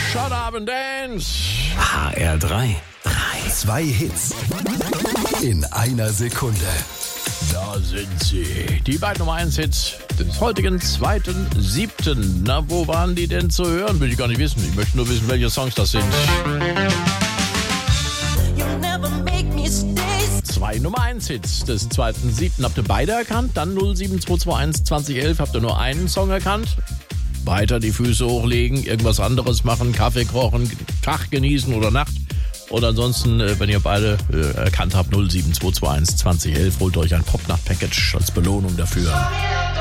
Shut Up and Dance. HR3. 2 Hits in einer Sekunde. Da sind sie. Die beiden Nummer 1 Hits des heutigen 2.7. Na, wo waren die denn zu hören? Will ich gar nicht wissen. Ich möchte nur wissen, welche Songs das sind. 2 Nummer 1 Hits des 2.7. Habt ihr beide erkannt? Dann 07221 2011. Habt ihr nur einen Song erkannt? Weiter die Füße hochlegen, irgendwas anderes machen, Kaffee kochen, Tag genießen oder Nacht. Oder ansonsten, wenn ihr beide erkannt habt, 07221 2011, holt euch ein Popnacht-Package als Belohnung dafür.